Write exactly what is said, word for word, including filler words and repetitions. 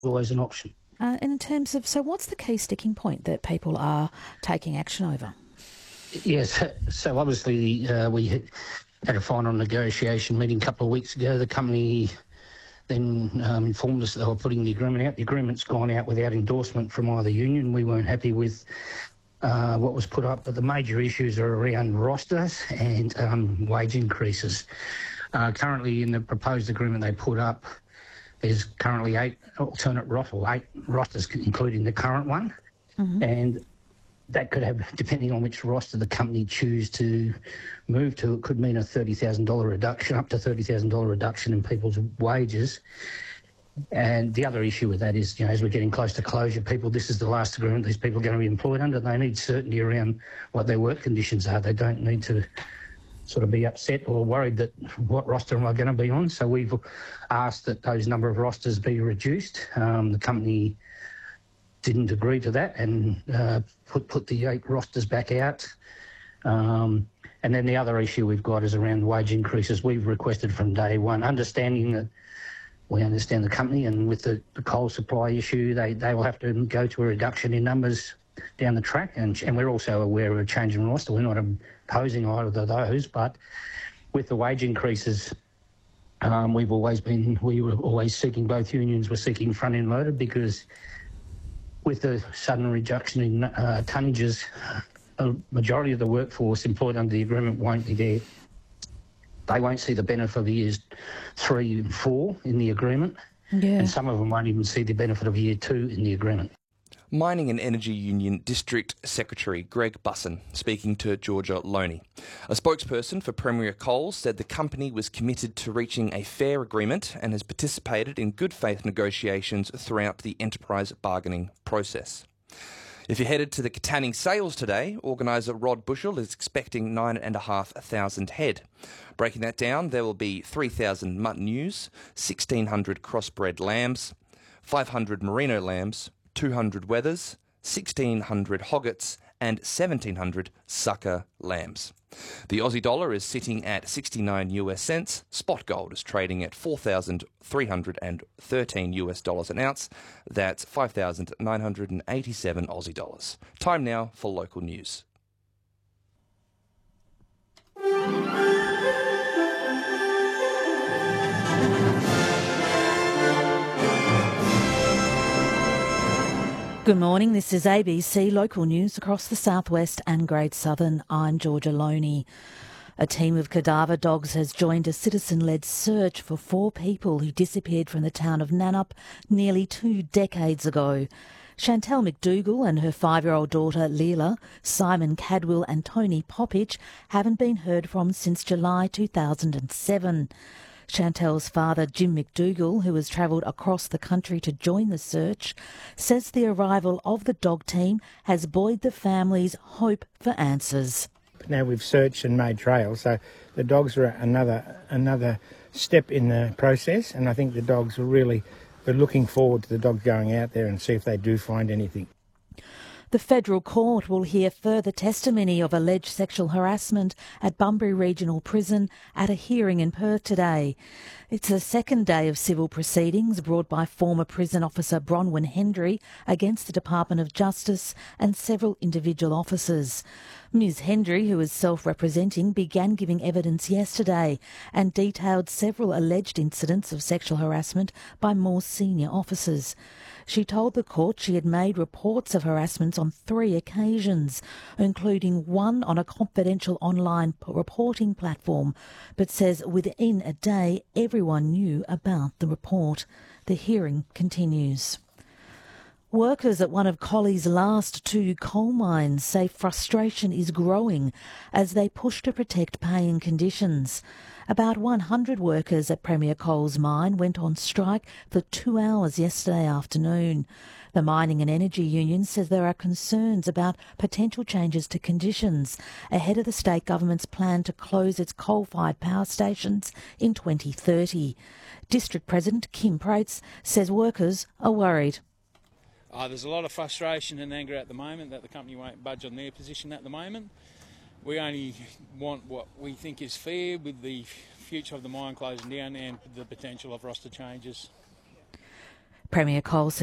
always an option. Uh, and in terms of, so what's the key sticking point that people are taking action over? Yes, so obviously uh, we had a final negotiation meeting a couple of weeks ago. The company then um, informed us that they were putting the agreement out. The agreement's gone out without endorsement from either union. We weren't happy with uh, what was put up, but the major issues are around rosters and um, wage increases. Uh, currently in the proposed agreement they put up, there's currently eight alternate rosters, eight rosters including the current one. Mm-hmm. And that could have, depending on which roster the company choose to move to, it could mean a thirty thousand dollars reduction, up to thirty thousand dollars reduction in people's wages. And the other issue with that is, you know, as we're getting close to closure, people, this is the last agreement these people are going to be employed under. They need certainty around what their work conditions are. They don't need to sort of be upset or worried that what roster am I going to be on. So we've asked that those number of rosters be reduced. Um, the company didn't agree to that and uh, put put the eight rosters back out. Um, and then the other issue we've got is around wage increases. We've requested from day one, understanding that we understand the company, and with the, the coal supply issue, they, they will have to go to a reduction in numbers down the track. And, and we're also aware of a change in roster. We're not opposing either of those, but with the wage increases, um, we've always been, we were always seeking, both unions were seeking front-end loaded, because with the sudden reduction in uh, tonnages, a majority of the workforce employed under the agreement won't be there. They won't see the benefit of years three and four in the agreement, yeah. And some of them won't even see the benefit of year two in the agreement. Mining and Energy Union District Secretary Greg Busson speaking to Georgia Loney. A spokesperson for Premier Coal said the company was committed to reaching a fair agreement and has participated in good faith negotiations throughout the enterprise bargaining process. If you're headed to the Katanning sales today, organiser Rod Bushell is expecting nine thousand five hundred head. Breaking that down, there will be three thousand mutton ewes, sixteen hundred crossbred lambs, five hundred merino lambs, two hundred wethers, sixteen hundred hoggets and seventeen hundred sucker lambs. The Aussie dollar is sitting at sixty-nine US cents. Spot gold is trading at four thousand three hundred thirteen US dollars an ounce. That's five thousand nine hundred eighty-seven Aussie dollars. Time now for local news. Good morning, this is A B C Local News across the southwest and Great Southern. I'm Georgia Loney. A team of cadaver dogs has joined a citizen-led search for four people who disappeared from the town of Nannup nearly two decades ago. Chantel McDougall and her five-year-old daughter Leela, Simon Cadwell and Tony Poppich haven't been heard from since July two thousand seven. Chantel's father, Jim McDougall, who has travelled across the country to join the search, says the arrival of the dog team has buoyed the family's hope for answers. Now we've searched and made trails, so the dogs are another another step in the process, and I think the dogs are really, we're looking forward to the dogs going out there and see if they do find anything. The federal court will hear further testimony of alleged sexual harassment at Bunbury Regional Prison at a hearing in Perth today. It's the second day of civil proceedings brought by former prison officer Bronwyn Hendry against the Department of Justice and several individual officers. Miz Hendry, who is self-representing, began giving evidence yesterday and detailed several alleged incidents of sexual harassment by more senior officers. She told the court she had made reports of harassments on three occasions, including one on a confidential online reporting platform, but says within a day everyone knew about the report. The hearing continues. Workers at one of Collie's last two coal mines say frustration is growing as they push to protect pay and conditions. About one hundred workers at Premier Coal's mine went on strike for two hours yesterday afternoon. The Mining and Energy Union says there are concerns about potential changes to conditions ahead of the state government's plan to close its coal-fired power stations in twenty thirty. District President Kim Prates says workers are worried. Uh, there's a lot of frustration and anger at the moment that the company won't budge on their position at the moment. We only want what we think is fair with the future of the mine closing down and the potential of roster changes. Premier Coles